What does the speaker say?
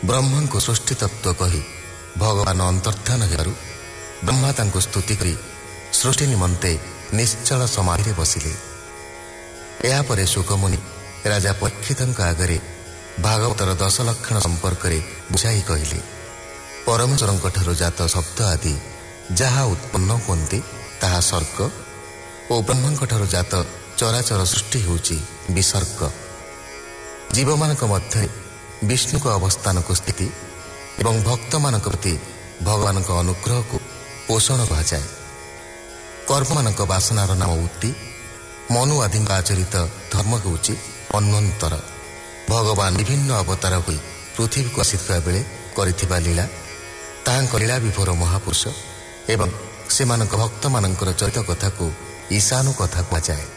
ବ୍ରହ୍ମାଙ୍କୁ ସୃଷ୍ଟି ତତ୍ତ୍ୱ କହି ଭଗବାନ ଅନ୍ତର୍ଦ୍ଧାନ ହେବାରୁ ବ୍ରହ୍ମା ତାଙ୍କୁ ସ୍ତୁତି କରି ସୃଷ୍ଟି ନିମନ୍ତେ ନିଶ୍ଚଳ ସମାଧିରେ ବସିଲେ। ଏହାପରେ ଶୁକମୁନି ରାଜା ପରୀକ୍ଷିତଙ୍କ ଆଗରେ ଭାଗବତର 10 ଲକ୍ଷଣ ସମ୍ପର୍କରେ ବୁଝାଇ କହିଲେ, ପରମେଶ୍ୱରଙ୍କଠାରୁ ଜାତ ଶବ୍ଦ ଆଦି ଯାହା ଉତ୍ପନ୍ନ ହୁଅନ୍ତି ତାହା ସର୍ଗ ଓ ବ୍ରହ୍ମାଙ୍କଠାରୁ ଜାତ ଚରାଚର ସୃଷ୍ଟି ହେଉଛି ବିସର୍ଗ। ଜୀବମାନଙ୍କ ମଧ୍ୟରେ ବିଷ୍ଣୁଙ୍କ ଅବସ୍ଥାନକୁ ସ୍ଥିତି ଏବଂ ଭକ୍ତମାନଙ୍କ ପ୍ରତି ଭଗବାନଙ୍କ ଅନୁଗ୍ରହକୁ ପୋଷଣ କୁହାଯାଏ। କର୍ମମାନଙ୍କ ବାସନାର ନାମ ଉକ୍ତି, ମନୁ ଆଦିଙ୍କ ଆଚରିତ ଧର୍ମ ହେଉଛି ଅନ୍ୱନ୍ତର। ଭଗବାନ ବିଭିନ୍ନ ଅବତାର ହୋଇ ପୃଥିବୀକୁ ଆସିଥିବା ବେଳେ କରିଥିବା ଲୀଳା, ତାହାଙ୍କ ଲୀଳା ବିଭୋର ମହାପୁରୁଷ ଏବଂ ସେମାନଙ୍କ ଭକ୍ତମାନଙ୍କର ଚରିତ କଥାକୁ ଈଶାନୁ କଥା କୁହାଯାଏ।